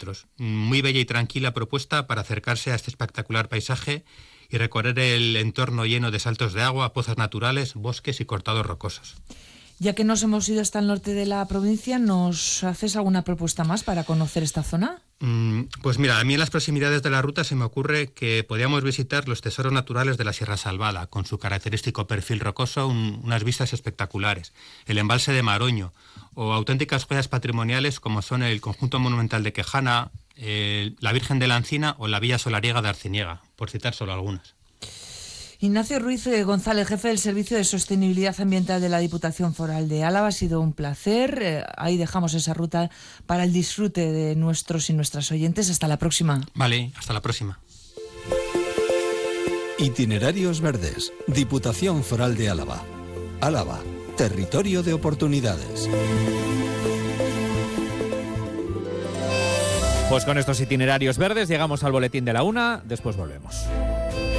kilómetros. Muy bella y tranquila propuesta para acercarse a este espectacular paisaje y recorrer el entorno lleno de saltos de agua, pozas naturales, bosques y cortados rocosos. Ya que nos hemos ido hasta el norte de la provincia, ¿nos haces alguna propuesta más para conocer esta zona? Pues mira, a mí en las proximidades de la ruta se me ocurre que podríamos visitar los tesoros naturales de la Sierra Salvada, con su característico perfil rocoso, unas vistas espectaculares, el embalse de Maroño, o auténticas joyas patrimoniales como son el conjunto monumental de Quejana, la Virgen de la Encina o la Villa Solariega de Arciniega, por citar solo algunas. Ignacio Ruiz González, jefe del Servicio de Sostenibilidad Ambiental de la Diputación Foral de Álava, ha sido un placer. Ahí dejamos esa ruta para el disfrute de nuestros y nuestras oyentes. Hasta la próxima. Vale, hasta la próxima. Itinerarios Verdes, Diputación Foral de Álava. Álava, territorio de oportunidades. Pues con estos itinerarios verdes llegamos al boletín de la 1, después volvemos.